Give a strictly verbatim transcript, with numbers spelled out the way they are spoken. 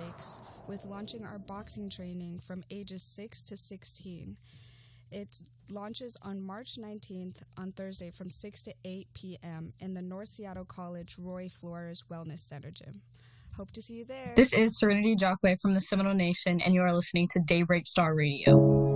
Breaks with launching our boxing training from ages six to sixteen. It launches on March nineteenth on Thursday from six to eight p.m. in the North Seattle College Roy Flores Wellness Center gym. Hope to see you there. This is Serenity Jacque from the Seminole Nation, and you are listening to Daybreak Star Radio.